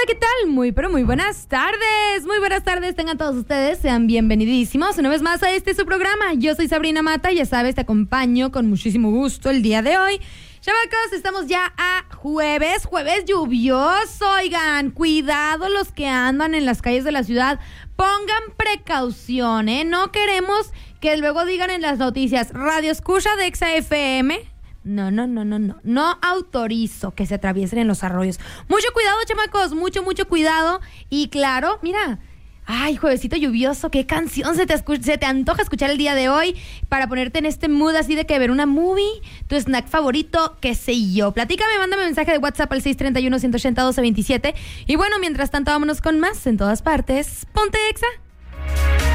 onda? ¿Qué tal? Muy, pero muy buenas tardes. Muy buenas tardes, tengan todos ustedes. Sean bienvenidísimos una vez más a su programa. Yo soy Sabrina Mata y ya sabes, te acompaño con muchísimo gusto el día de hoy. Chamacos, estamos ya a jueves lluvioso, oigan, cuidado los que andan en las calles de la ciudad, pongan precaución, no queremos que luego digan en las noticias, Radio Escucha de Exa FM, no autorizo que se atraviesen en los arroyos. Mucho cuidado, chamacos, mucho cuidado, y claro, mira, ay, juevesito lluvioso, ¿qué canción se te antoja escuchar el día de hoy para ponerte en este mood así de que ver una movie, tu snack favorito, qué sé yo? Platícame, mándame mensaje de WhatsApp al 631-180-1227. Y bueno, mientras tanto, vámonos con más en todas partes. Ponte Exa.